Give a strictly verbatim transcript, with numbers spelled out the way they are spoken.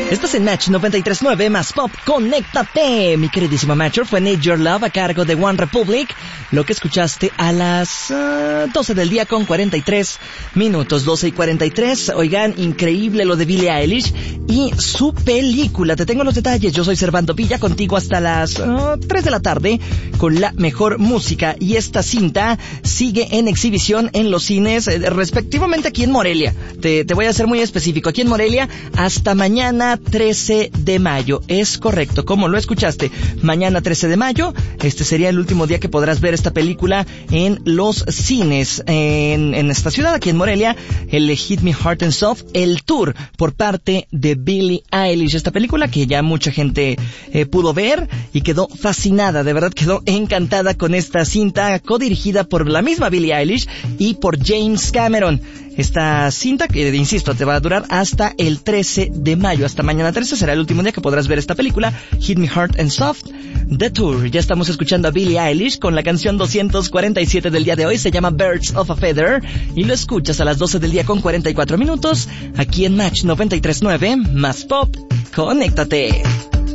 Estás en Match noventa y tres punto nueve más Pop, conéctate. Mi queridísimo Matcher, fue Need Your Love a cargo de One Republic. Lo que escuchaste a las uh, doce del día con cuarenta y tres minutos, doce y cuarenta y tres. Oigan, increíble lo de Billie Eilish y su película. Te tengo los detalles. Yo soy Servando Villa, contigo hasta las uh, tres de la tarde con la mejor música. Y esta cinta sigue en exhibición en los cines, eh, respectivamente aquí en Morelia. Te, te voy a ser muy específico. Aquí en Morelia hasta mañana trece de mayo. Es correcto, como lo escuchaste. Mañana trece de mayo. Este sería el último día que podrás ver esta película en los cines en, en esta ciudad, aquí en Morelia. El Hit Me Hard and Soft, el tour por parte de Billie Eilish. Esta película que ya mucha gente eh, pudo ver y quedó fascinada, de verdad quedó encantada con esta cinta codirigida por la misma Billie Eilish y por James Cameron. Esta cinta, que insisto, te va a durar hasta el trece de mayo. Hasta mañana trece será el último día que podrás ver esta película, Hit Me Hard and Soft, The Tour. Ya estamos escuchando a Billie Eilish con la canción doscientos cuarenta y siete del día de hoy. Se llama Birds of a Feather y lo escuchas a las doce del día con cuarenta y cuatro minutos aquí en Match noventa y tres punto nueve más Pop. Conéctate.